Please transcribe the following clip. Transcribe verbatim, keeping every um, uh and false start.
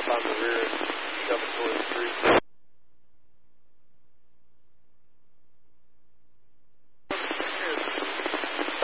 on the rear and shove it towards the street.